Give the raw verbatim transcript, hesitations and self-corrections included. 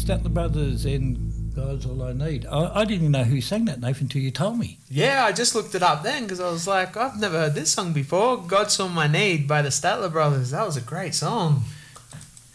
Statler Brothers in God's All I Need. I, I didn't even know who sang that, Nathan, until you told me. Yeah, I just looked it up then because I was like, I've never heard this song before. God Saw My Need by the Statler Brothers. That was a great song.